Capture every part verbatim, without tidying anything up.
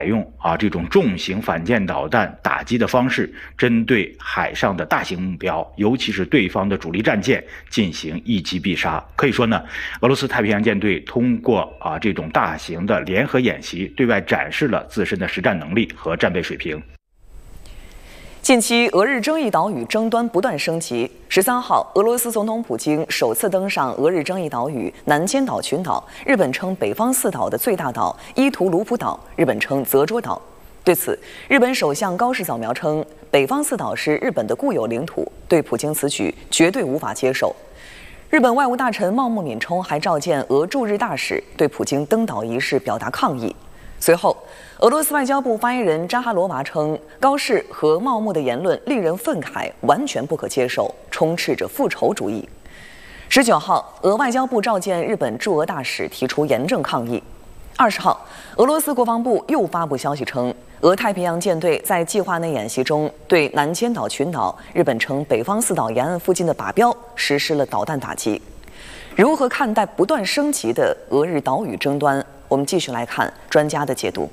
采用啊这种重型反舰导弹打击的方式，针对海上的大型目标，尤其是对方的主力战舰进行一击必杀。可以说呢，俄罗斯太平洋舰队通过啊这种大型的联合演习，对外展示了自身的实战能力和战备水平。 近期，俄日争议岛屿争端不断升级。十三号，俄罗斯总统普京首次登上俄日争议岛屿南千岛群岛，日本称北方四岛的最大岛伊图鲁普岛，日本称泽捉岛。对此，日本首相高市早苗称，北方四岛是日本的固有领土，对普京此举绝对无法接受。日本外务大臣茂木敏充还召见俄驻日大使，对普京登岛一事表达抗议。随后，俄罗斯外交部发言人扎哈罗娃称，高市和茂木的言论令人愤慨，完全不可接受，充斥着复仇主义。十九号，俄外交部召见日本驻俄大使，提出严正抗议。二十号，俄罗斯国防部又发布消息称，俄太平洋舰队在计划内演习中对南千岛群岛（日本称北方四岛）沿岸附近的靶标实施了导弹打击。如何看待不断升级的俄日岛屿争端？我们继续来看专家的解读。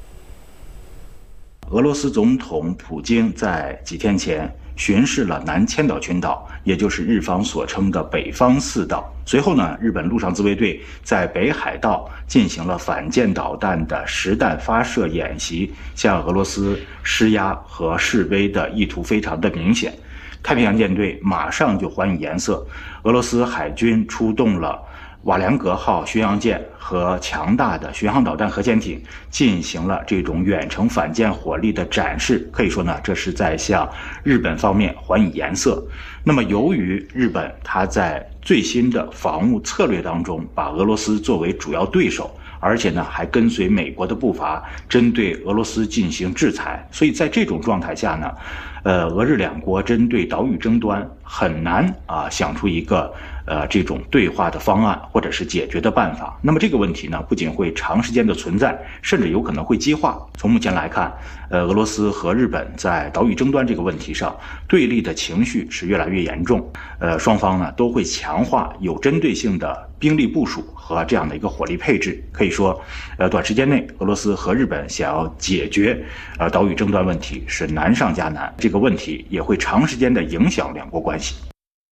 俄罗斯总统普京在几天前巡视了南千岛群岛，也就是日方所称的北方四岛。随后呢，日本陆上自卫队在北海道进行了反舰导弹的实弹发射演习，向俄罗斯施压和示威的意图非常的明显。太平洋舰队马上就还以颜色，俄罗斯海军出动了瓦良格号巡洋舰和强大的巡航导弹核潜艇，进行了这种远程反舰火力的展示。可以说呢，这是在向日本方面还以颜色。那么，由于日本它在最新的防务策略当中，把俄罗斯作为主要对手，而且呢还跟随美国的步伐，针对俄罗斯进行制裁。所以在这种状态下呢，呃，俄日两国针对岛屿争端很难啊想出一个呃这种对话的方案或者是解决的办法。那么这个问题呢，不仅会长时间的存在，甚至有可能会激化。从目前来看，呃，俄罗斯和日本在岛屿争端这个问题上对立的情绪是越来越严重。呃，双方呢都会强化有针对性的兵力部署和这样的一个火力配置。可以说，呃，短时间内俄罗斯和日本想要解决呃岛屿争端问题是难上加难。这个问题也会长时间的影响两国关系。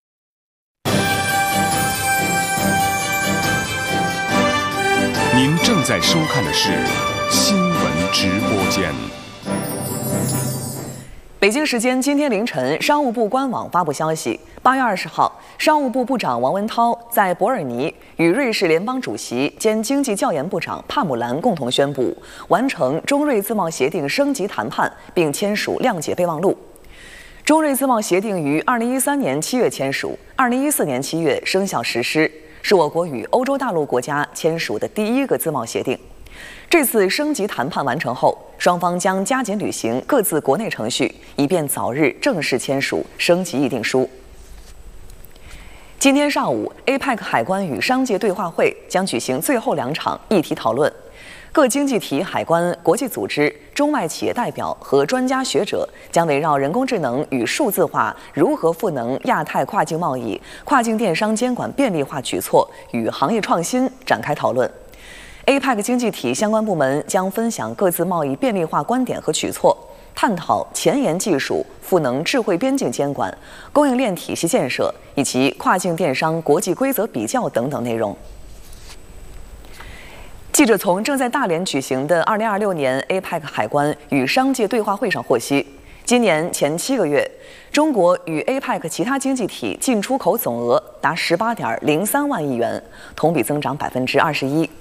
您正在收看的是新闻直播间。 北京时间今天凌晨，商务部官网发布消息，八月二十号，商务部部长王文涛在伯尔尼与瑞士联邦主席兼经济教研部长帕姆兰共同宣布完成中瑞自贸协定升级谈判，并签署谅解备忘录。中瑞自贸协定于二零一三年七月签署，二零一四年七月生效实施，是我国与欧洲大陆国家签署的第一个自贸协定。这次升级谈判完成后，双方将加紧履行各自国内程序，以便早日正式签署升级议定书。今天上午 ，A P E C 海关与商界对话会将举行最后两场议题讨论。各经济体、海关、国际组织、中外企业代表和专家学者将围绕人工智能与数字化如何赋能亚太跨境贸易、跨境电商监管便利化举措与行业创新展开讨论。A P E C 经济体相关部门将分享各自贸易便利化观点和举措，探讨前沿技术赋能智慧边境监管、供应链体系建设以及跨境电商国际规则比较等等内容。记者从正在大连举行的二零二六年 A P E C 海关与商界对话会上获悉，今年前七个月，中国与 A P E C 其他经济体进出口总额达十八点零三万亿元，同比增长百分之二十一。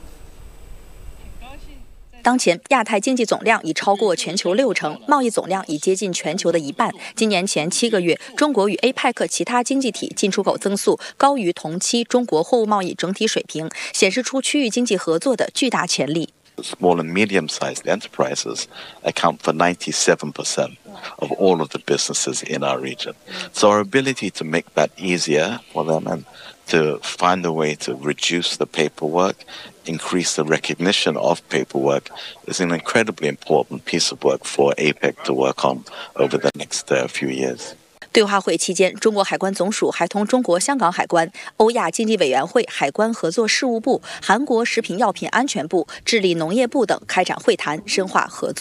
当前，亚太经济总量已超过全球六成，贸易总量已接近全球的一半。今年前七个月，中国与 A P E C 其他经济体进出口增速高于同期中国货物贸易整体水平，显示出区域经济合作的巨大潜力。 Small and medium-sized enterprises account for ninety-seven percent of all of the businesses in our region. So our ability to make that easier for them and to find a way to reduce the paperwork, increase the recognition of paperwork is an incredibly important piece of work for A P E C to work on over the next uh, few years. 对话会期间，中国海关总署还同中国香港海关、欧亚经济委员会海关合作事务部、韩国食品药品安全部、智利农业部等开展会谈，深化合作。